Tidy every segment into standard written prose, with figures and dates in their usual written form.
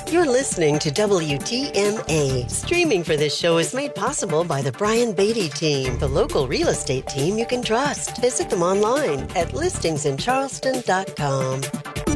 You're listening to WTMA. Streaming for this show is made possible by the Brian Beatty team, the local real estate team you can trust. Visit them online at listingsincharleston.com.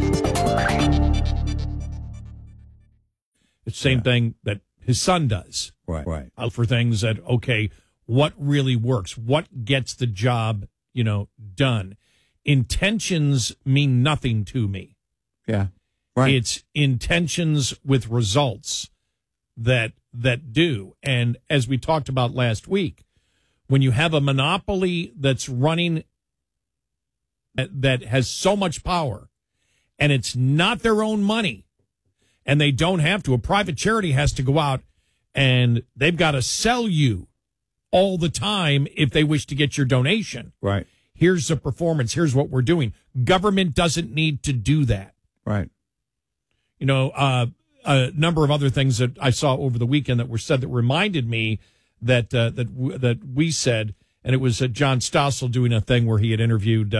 It's the same thing that his son does. Right. For things that, okay, what really works? What gets the job, done? Intentions mean nothing to me. Yeah. Right. It's intentions with results that do. And as we talked about last week, when you have a monopoly that's running, that has so much power, and it's not their own money, and they don't have to, a private charity has to go out and they've got to sell you all the time if they wish to get your donation. Right. Here's the performance. Here's what we're doing. Government doesn't need to do that. Right. A number of other things that I saw over the weekend that were said that reminded me that we said, and it was John Stossel doing a thing where he had interviewed,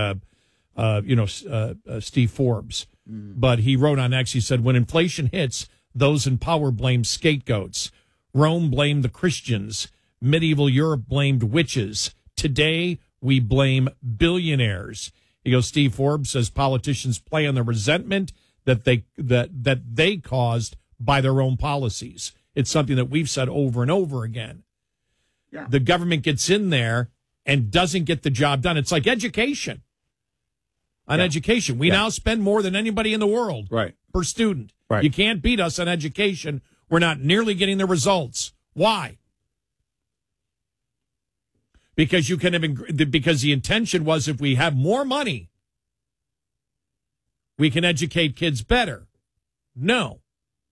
Steve Forbes. But he wrote on X, he said, when inflation hits, those in power blame scapegoats. Rome blamed the Christians. Medieval Europe blamed witches. Today, we blame billionaires. He goes, Steve Forbes says politicians play on the resentment that they caused by their own policies. It's something that we've said over and over again. Yeah. The government gets in there and doesn't get the job done. It's like education. On education, we now spend more than anybody in the world per student. Right. You can't beat us on education. We're not nearly getting the results. Why? Because because the intention was if we have more money, we can educate kids better. No.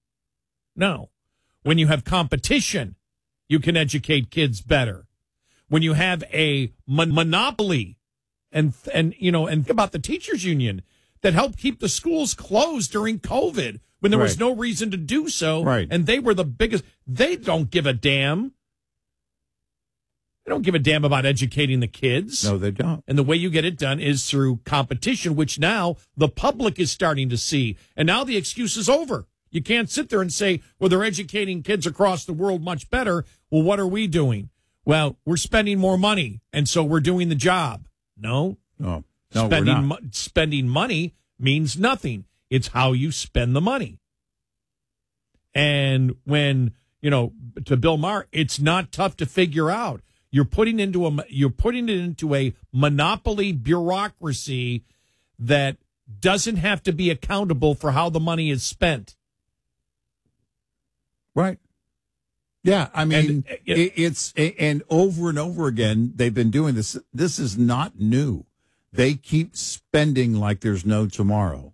When you have competition, you can educate kids better. When you have a monopoly, and think about the teachers union that helped keep the schools closed during COVID when there was no reason to do so. Right. And they were the biggest. They don't give a damn. They don't give a damn about educating the kids. No, they don't. And the way you get it done is through competition, which now the public is starting to see. And now the excuse is over. You can't sit there and say, well, they're educating kids across the world much better. Well, what are we doing? Well, we're spending more money, and so we're doing the job. No, we're not. Spending money means nothing. It's how you spend the money. And when, to Bill Maher, it's not tough to figure out. You're putting it into a monopoly bureaucracy that doesn't have to be accountable for how the money is spent. Right. Yeah, I mean, it's over and over again, they've been doing this. This is not new. They keep spending like there's no tomorrow.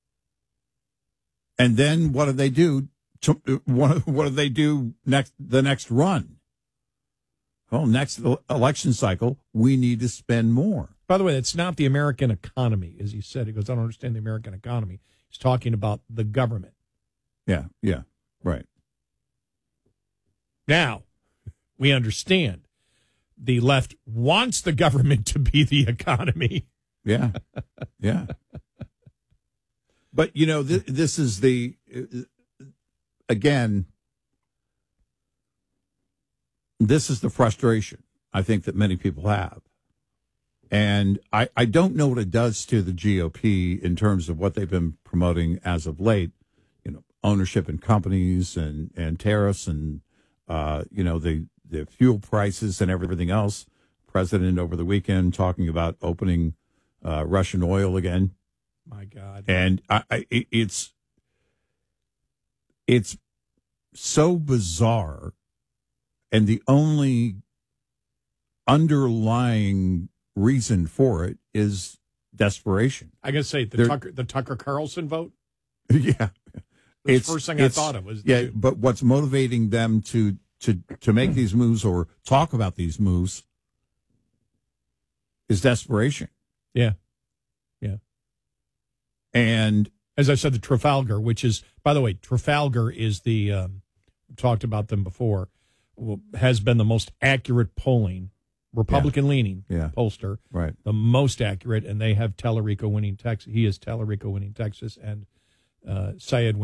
And then what do they do? What do they do the next run? Well, next election cycle, we need to spend more. By the way, that's not the American economy, as he said. He goes, I don't understand the American economy. He's talking about the government. Yeah, right. Now, we understand the left wants the government to be the economy. Yeah. But, this is again, this is the frustration I think that many people have. And I don't know what it does to the GOP in terms of what they've been promoting as of late, ownership in companies and tariffs and the fuel prices and everything else. President over the weekend talking about opening Russian oil again. My God. And it's so bizarre. And the only underlying reason for it is desperation. I gotta say, the Tucker Carlson vote. Yeah. The first thing I thought of was but what's motivating them to make these moves or talk about these moves is desperation. Yeah. And as I said, the Trafalgar, which is, by the way, Trafalgar is we talked about them before, has been the most accurate polling, Republican-leaning pollster, right? The most accurate, and they have Tallarico winning Texas. He is Tallarico winning Texas, and Syed